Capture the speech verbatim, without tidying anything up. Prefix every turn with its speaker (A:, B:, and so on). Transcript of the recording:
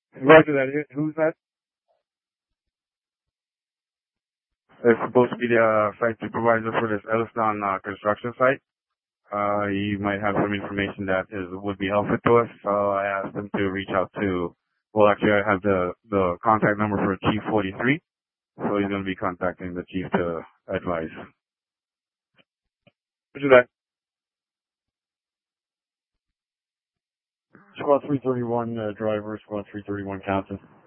A: Roger that. Who's that? It's supposed to be the uh, site supervisor for this Elliston uh, construction site. Uh, you might have some information that is would be helpful to us. So I asked him to reach out to. Well, actually, I have the the contact number for Chief forty-three. So he's going to be contacting the chief to advise. Roger that. Squad three thirty-one uh, driver, Squad three thirty-one captain.